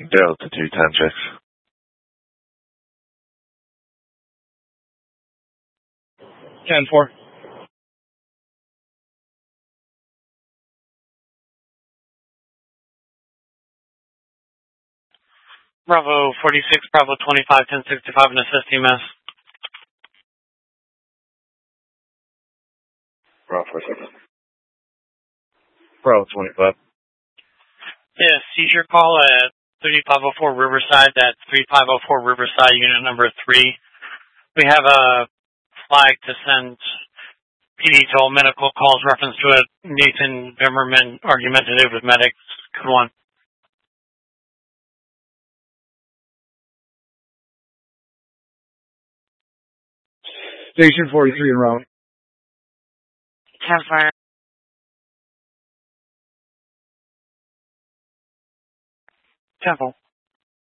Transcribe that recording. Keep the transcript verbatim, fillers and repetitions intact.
Delta two ten six. ten four. Bravo forty-six, Bravo twenty-five, ten sixty-five, and assist E M S. Bravo forty-six. Bravo twenty-five. Yeah, seizure call at thirty-five oh four Riverside. That's thirty-five oh four Riverside, unit number three. We have a flag to send P D to all medical calls reference to a Nathan Bimmerman argumentative with medics. Good one. Station forty-three en route. ten fire. Temple.